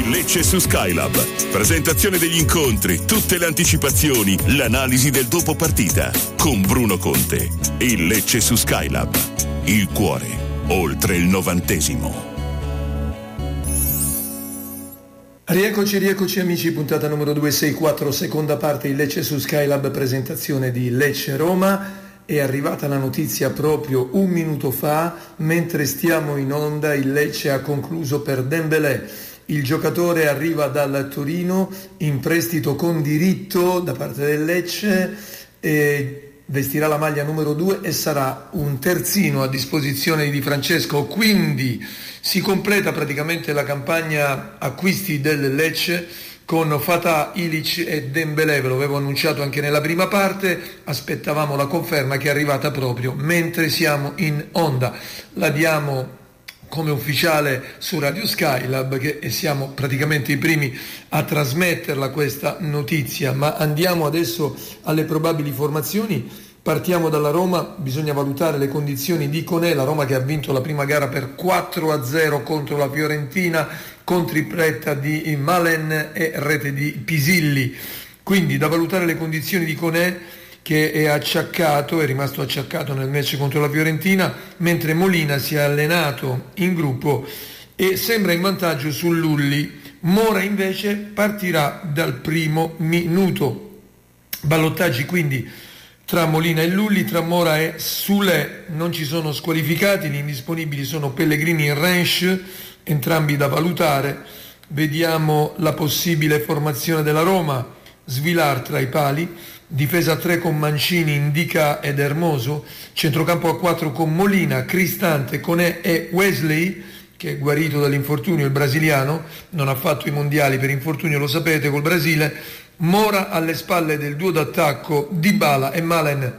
Lecce su Skylab. Presentazione degli incontri, tutte le anticipazioni, l'analisi del dopo partita. Con Bruno Conte. Il Lecce su Skylab. Il cuore, oltre il 90°. Rieccoci amici, puntata numero 264, seconda parte di Lecce su Skylab, presentazione di Lecce-Roma. È arrivata la notizia proprio un minuto fa, mentre stiamo in onda. Il Lecce ha concluso per Dembélé. Il giocatore arriva dal Torino in prestito con diritto da parte del Lecce e vestirà la maglia numero 2 e sarà un terzino a disposizione di Di Francesco. Quindi si completa praticamente la campagna acquisti del Lecce con Fatah, Ilić e Dembélé. Ve lo avevo annunciato anche nella prima parte, aspettavamo la conferma che è arrivata proprio mentre siamo in onda. La diamo come ufficiale su Radio Skylab e siamo praticamente i primi a trasmetterla questa notizia, ma andiamo adesso alle probabili formazioni. Partiamo dalla Roma, bisogna valutare le condizioni di Koné, la Roma che ha vinto la prima gara per 4-0 contro la Fiorentina, con tripletta di Malen e rete di Pisilli. Quindi da valutare le condizioni di Koné, che è rimasto acciaccato nel match contro la Fiorentina, mentre Molina si è allenato in gruppo e sembra in vantaggio su Lulli. Mora invece partirà dal primo minuto. Ballottaggi quindi tra Molina e Lulli, tra Mora e Soulé. Non ci sono squalificati, gli indisponibili sono Pellegrini e Rensch, entrambi da valutare. Vediamo la possibile formazione della Roma: Svilar tra i pali, difesa a 3 con Mancini, Indica ed Hermoso, centrocampo a 4 con Molina, Cristante, Koné e Wesley, che è guarito dall'infortunio, il brasiliano, non ha fatto i mondiali per infortunio, lo sapete, col Brasile. Mora alle spalle del duo d'attacco Dybala e Malen,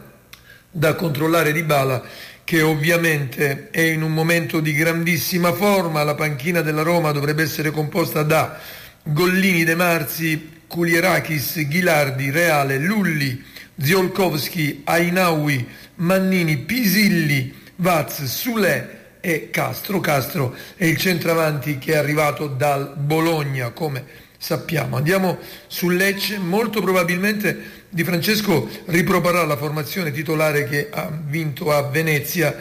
da controllare Dybala, che ovviamente è in un momento di grandissima forma. La panchina della Roma dovrebbe essere composta da Gollini, De Marzi, Kulierakis, Ghilardi, Reale, Lulli, Ziolkowski, Ainaoui, Mannini, Pisilli, Vaz, Soulé e Castro. Castro è il centravanti che è arrivato dal Bologna, come sappiamo. Andiamo sul Lecce. Molto probabilmente Di Francesco riproporrà la formazione titolare che ha vinto a Venezia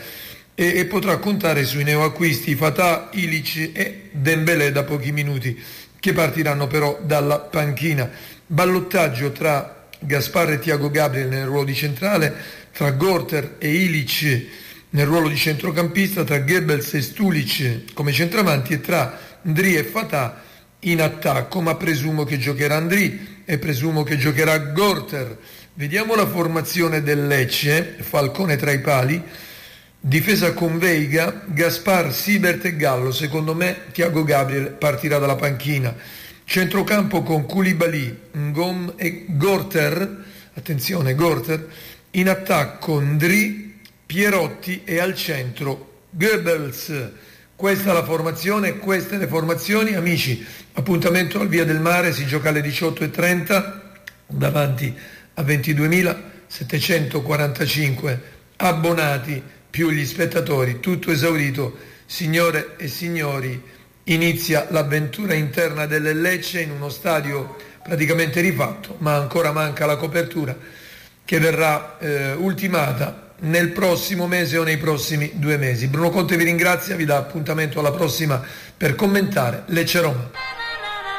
e potrà contare sui neoacquisti Fatah, Ilić e Dembélé da pochi minuti, che partiranno però dalla panchina. Ballottaggio tra Gaspar e Thiago Gabriel nel ruolo di centrale, tra Gorter e Ilić nel ruolo di centrocampista, tra Goebbels e Stulic come centravanti e tra Ndri e Fatah in attacco, ma presumo che giocherà Ndri e presumo che giocherà Gorter. Vediamo la formazione del Lecce: Falcone tra i pali, difesa con Veiga, Gaspar, Sibert e Gallo. Secondo me Thiago Gabriel partirà dalla panchina. Centrocampo con Koulibaly, Ngom e Gorter. Attenzione, Gorter. In attacco Ndri, Pierotti e al centro Goebbels. Questa è la formazione, queste le formazioni. Amici, appuntamento al Via del Mare, si gioca alle 18:30 davanti a 22.745 abbonati più gli spettatori, tutto esaurito. Signore e signori, inizia l'avventura interna del Lecce in uno stadio praticamente rifatto, ma ancora manca la copertura che verrà ultimata nel prossimo mese o nei prossimi 2 mesi. Bruno Conte vi ringrazia, vi dà appuntamento alla prossima per commentare Lecce-Roma.